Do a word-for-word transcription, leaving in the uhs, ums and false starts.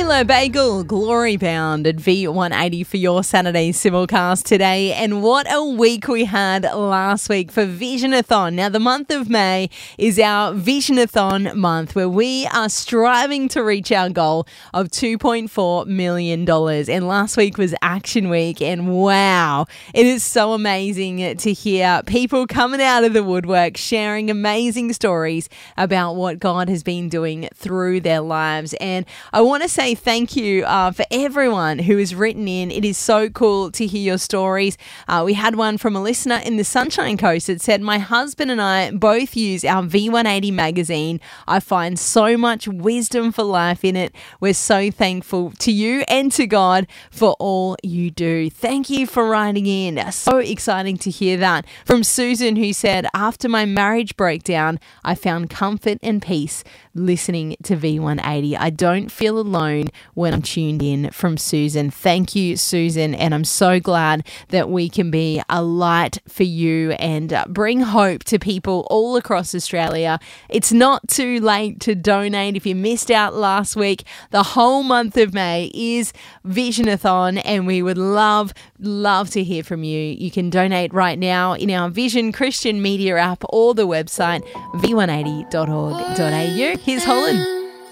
Sheila Bagel, Glory Bound at V one eighty for your Saturday simulcast today. And what a week we had last week for Visionathon. Now, the month of May is our Visionathon month where we are striving to reach our goal of two point four million dollars. And last week was Action Week. And wow, it is so amazing to hear people coming out of the woodwork sharing amazing stories about what God has been doing through their lives. And I want to say thank you uh, for everyone who has written in. It is so cool to hear your stories. Uh, we had one from a listener in the Sunshine Coast that said, my husband and I both use our V one eighty magazine. I find so much wisdom for life in it. We're so thankful to you and to God for all you do. Thank you for writing in. So exciting to hear that. From Susan, who said, after my marriage breakdown, I found comfort and peace listening to V one eighty. I don't feel alone when I'm tuned in. From Susan. Thank you, Susan. And I'm so glad that we can be a light for you and uh, bring hope to people all across Australia. It's not too late to donate. If you missed out last week, the whole month of May is Visionathon, and we would love, love to hear from you. You can donate right now in our Vision Christian Media app or the website v one eighty dot org dot a u. Here's Holland.